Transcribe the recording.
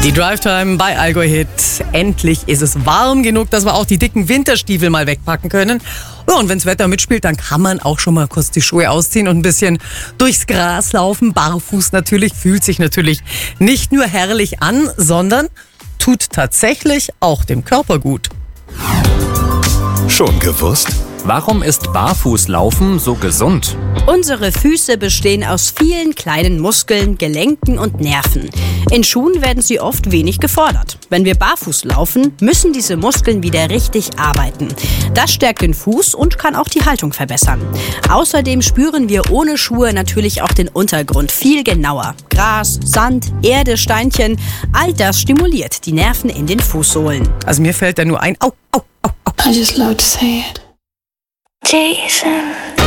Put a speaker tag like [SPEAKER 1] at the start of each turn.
[SPEAKER 1] Die Drive-Time bei Allgäu Hit. Endlich ist es warm genug, dass wir auch die dicken Winterstiefel mal wegpacken können. Ja, und wenns Wetter mitspielt, dann kann man auch schon mal kurz die Schuhe ausziehen und ein bisschen durchs Gras laufen. Barfuß natürlich, fühlt sich natürlich nicht nur herrlich an, sondern tut tatsächlich auch dem Körper gut.
[SPEAKER 2] Schon gewusst?
[SPEAKER 3] Warum ist Barfußlaufen so gesund?
[SPEAKER 4] Unsere Füße bestehen aus vielen kleinen Muskeln, Gelenken und Nerven. In Schuhen werden sie oft wenig gefordert. Wenn wir barfuß laufen, müssen diese Muskeln wieder richtig arbeiten. Das stärkt den Fuß und kann auch die Haltung verbessern. Außerdem spüren wir ohne Schuhe natürlich auch den Untergrund viel genauer. Gras, Sand, Erde, Steinchen, all das stimuliert die Nerven in den Fußsohlen.
[SPEAKER 1] Also mir fällt da nur ein, au, au, au, au.
[SPEAKER 5] I just love to say it.
[SPEAKER 6] Jason.